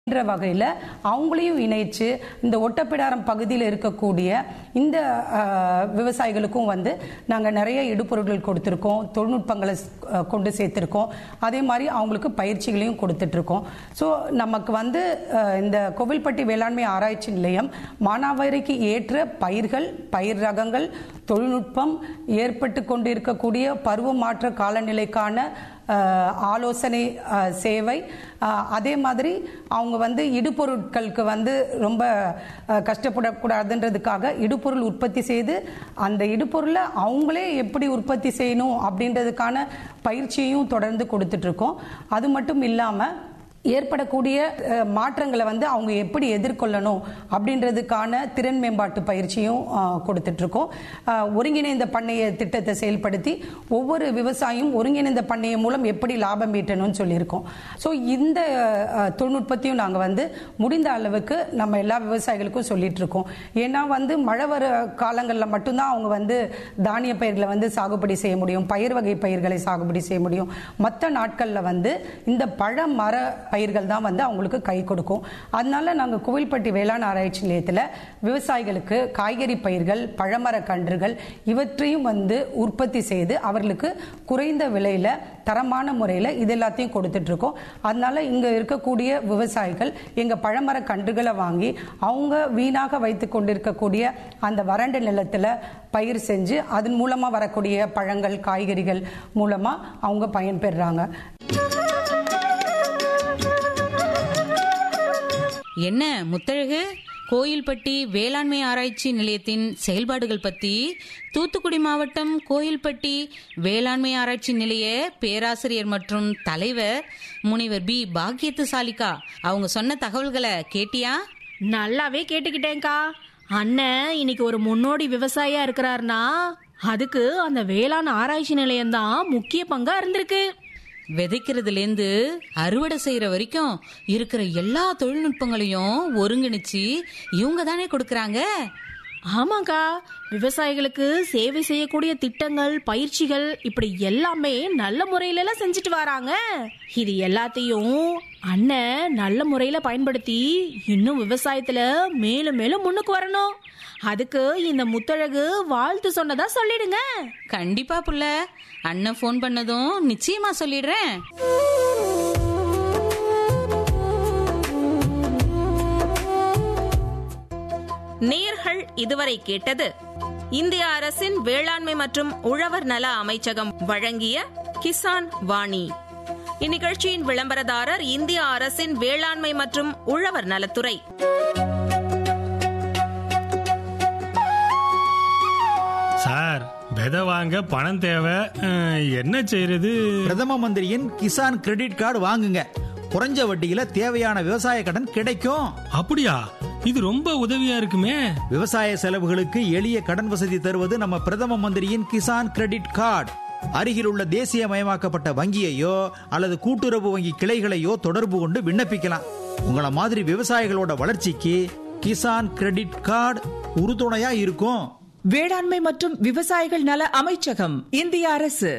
என்ற வகையில் அவங்களையும் இணைச்சு இந்த ஒட்டப்பிடாரம் பகுதியில் இருக்கக்கூடிய இந்த விவசாயிகளுக்கும் நாங்கள் நிறைய இடுபொருட்கள் கொடுத்துருக்கோம், தொழில்நுட்பங்களை கொண்டு சேர்த்துருக்கோம். அதே மாதிரி அவங்களுக்கு பயிற்சிகளையும் கொடுத்துட்ருக்கோம். ஸோ நமக்கு இந்த கோவில்பட்டி வேளாண்மை ஆராய்ச்சி நிலையம் மானாவாரிக்கு ஏற்ற பயிர்கள், பயிர் ரகங்கள், தொழில்நுட்பம், ஏற்பட்டு கொண்டு இருக்கக்கூடிய பருவ மாற்ற காலநிலைக்கான ஆலோசனை சேவை, அதே மாதிரி அவங்க இடுபொருட்களுக்கு ரொம்ப கஷ்டப்படக்கூடாதுன்றதுக்காக இடுபொருள் உற்பத்தி செய்து அந்த இடுபொருளை அவங்களே எப்படி உற்பத்தி செய்யணும் அப்படின்றதுக்கான பயிற்சியையும் தொடர்ந்து கொடுத்துட்டு இருக்கோம். அது மட்டும் இல்லாமல் ஏற்படக்கூடிய மாற்றங்களை அவங்க எப்படி எதிர்கொள்ளணும் அப்படின்றதுக்கான திறன் மேம்பாட்டு பயிற்சியும் கொடுத்துட்டு இருக்கோம். ஒருங்கிணைந்த பண்ணைய திட்டத்தை செயல்படுத்தி ஒவ்வொரு விவசாயியும் ஒருங்கிணைந்த பண்ணைய மூலம் எப்படி லாபம் ஈட்டணும்னு சொல்லியிருக்கோம். ஸோ இந்த தொழில்நுட்பத்தையும் நாங்கள் முடிந்த அளவுக்கு நம்ம எல்லா விவசாயிகளுக்கும் சொல்லிட்டு இருக்கோம். ஏன்னா மழை வர காலங்களில் மட்டும்தான் அவங்க தானிய பயிர்களை சாகுபடி செய்ய முடியும், பயிர் வகை பயிர்களை சாகுபடி செய்ய முடியும். மற்ற நாட்களில் இந்த பழ மர பயிர்கள் தான் அவங்களுக்கு கை கொடுக்கும். அதனால நாங்கள் கோவில்பட்டி வேளாண் ஆராய்ச்சி நிலையத்தில் விவசாயிகளுக்கு காய்கறி பயிர்கள், பழமர கன்றுகள் இவற்றையும் உற்பத்தி செய்து அவர்களுக்கு குறைந்த விலையில் தரமான முறையில் இது எல்லாத்தையும் கொடுத்துட்டு இருக்கோம். அதனால இங்க இருக்கக்கூடிய விவசாயிகள் எங்க பழமர கன்றுகளை வாங்கி அவங்க வீணாக வைத்துக் கொண்டிருக்கக்கூடிய அந்த வறண்ட நிலத்தில் பயிர் செஞ்சு அதன் மூலமா வரக்கூடிய பழங்கள், காய்கறிகள் மூலமா அவங்க பயன்பெறாங்க. என்ன முத்தழகு, கோயில்பட்டி வேளாண்மை ஆராய்ச்சி நிலையத்தின் செயல்பாடுகள் பத்தி தூத்துக்குடி மாவட்டம் கோயில்பட்டி வேளாண்மை ஆராய்ச்சி நிலைய பேராசிரியர் மற்றும் தலைவர் முனைவர் பி பாக்கியத்து சாலிகா அவங்க சொன்ன தகவல்களை கேட்டியா? நல்லாவே கேட்டுக்கிட்டேன்க்கா. அண்ணன் இன்னைக்கு ஒரு முன்னோடி விவசாயியா இருக்கிறாருன்னா அதுக்கு அந்த வேளாண் ஆராய்ச்சி நிலையம் தான் முக்கிய பங்கா இருந்திருக்கு. விதைக்கிறதுலேருந்து அறுவடை செய்யற வரைக்கும் இருக்கிற எல்லா தொழில்நுட்பங்களையும் ஒருங்கிணைச்சு இவங்க தானே கொடுக்கறாங்க. ஆமாக்கா, விவசாயிகளுக்கு சேவை செய்யக்கூடிய திட்டங்கள், பயிற்சிகள் இப்படி எல்லாமே நல்ல முறையில எல்லாம் செஞ்சுட்டு வராங்க. இது எல்லாத்தையும் அண்ணன் நல்ல முறையில பயன்படுத்தி இன்னும் விவசாயத்துல மேலும் மேலும் முன்னுக்கு வரணும். அதுக்கு இந்த முத்தழகு வாழ்த்து சொன்னதா சொல்லிடுங்க. கண்டிப்பா புள்ள, அண்ணன் போன் பண்ணதும் நிச்சயமா சொல்லிடுறேன். நேயர்கள் இதுவரை கேட்டது இந்திய அரசின் வேளாண்மை மற்றும் உழவர் நல அமைச்சகம் வழங்கிய கிசான் வாணி. இந்நிகழ்ச்சியின் விளம்பரதாரர் இந்திய அரசின் வேளாண்மை மற்றும் உழவர் நலத்துறை. சார், விதை வாங்க பணம் தேவை, என்ன செய்யறது? பிரதம மந்திரியின் கிசான் கிரெடிட் கார்டு வாங்குங்க. குறைஞ்ச வட்டியில தேவையான விவசாய கடன் கிடைக்கும். அப்படியா? இது ரொம்ப உதவியா இருக்குமே. விவசாய செலவுகளுக்கு எளிய கடன் வசதி தருவது நம்ம பிரதம மந்திரியின் கிசான் கிரெடிட் கார்டு. அருகில் உள்ள தேசியமயமாக்கப்பட்ட வங்கியையோ அல்லது கூட்டுறவு வங்கி கிளைகளையோ தொடர்பு கொண்டு விண்ணப்பிக்கலாம். உங்கள மாதிரி விவசாயிகளோட வளர்ச்சிக்கு கிசான் கிரெடிட் கார்டு உறுதுணையா இருக்கும். வேளாண்மை மற்றும் விவசாயிகள் நல அமைச்சகம், இந்திய அரசு.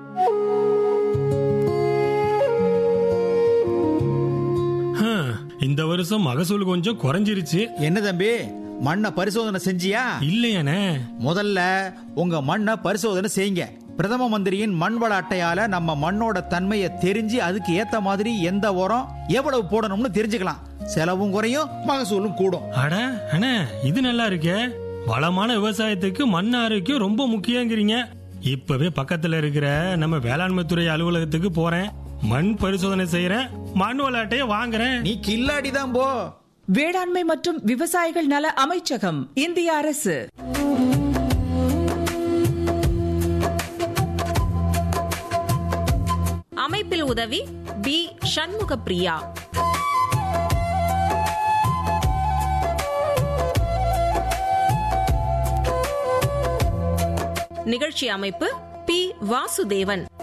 இந்த வருஷம் மகசூல் கொஞ்சம் குறைஞ்சிருச்சு. என்ன தம்பி, மண்ணை பரிசோதனை செஞ்சியா? இல்லையானே. முதல்ல உங்க மண்ணை பரிசோதனை செய்யுங்க. பிரதம மந்திரியின் மண் வள அட்டையால நம்ம மண்ணோட தன்மையை தெரிஞ்சு அதுக்கு ஏத்த மாதிரி எந்த உரம் எவ்வளவு போடணும்னு தெரிஞ்சுக்கலாம். செலவும் குறையும், மகசூலும் கூடும். அட அண்ணே, இது நல்லா இருக்கே. வளமான விவசாயத்துக்கு மண் ஆரோக்கியம் ரொம்ப முக்கியங்கிறீங்க. இப்பவே பக்கத்துல இருக்கிற நம்ம வேளாண்மை துறை அலுவலகத்துக்கு போறேன், மண் பரிசோதனை செய்யறேன், மண் வள அட்டையை வாங்குறேன். நீ கில்லாடிதான் போ. வேளாண்மை மற்றும் விவசாயிகள் நல அமைச்சகம், இந்திய அரசு. அமைப்பில் உதவி பி சண்முக பிரியா. நிகழ்ச்சி அமைப்பு பி வாசுதேவன்.